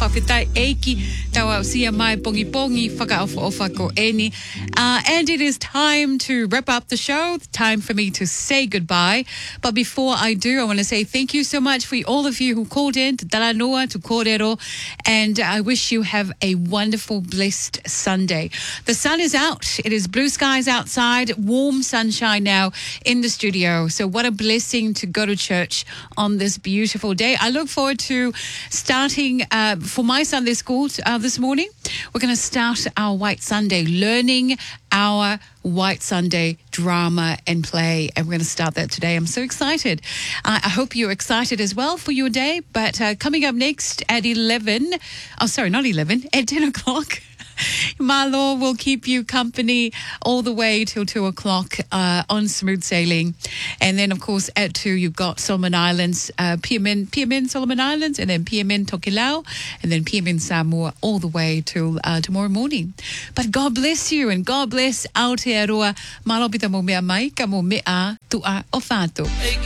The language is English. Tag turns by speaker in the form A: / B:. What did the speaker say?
A: whawhitai eiki, tawa sia mai pongi pongi, whakaofa ko eni. And it is time to wrap up the show, time for me to say goodbye. But before I do, I want to say thank you so much for all of you who called in to Talanoa, to Kōrero, and I wish you have a wonderful, blessed Sunday. The sun is out. It is blue skies outside, warm sunshine now in the studio. So what a blessing to go to church on this beautiful day. I look forward to starting for my Sunday school this morning. We're going to start our White Sunday, learning our White Sunday drama and play. And we're going to start that today. I'm so excited. I hope you're excited as well for your day. But coming up next at 10 o'clock, Malo will keep you company all the way till 2 o'clock on Smooth Sailing. And then, of course, at 2, you've got Solomon Islands, PMN Solomon Islands, and then PMN Tokelau, and then PMN Samoa all the way till tomorrow morning. But God bless you, and God bless Aotearoa. Malo pita mo mea mai, ka mo mea tua o whātua.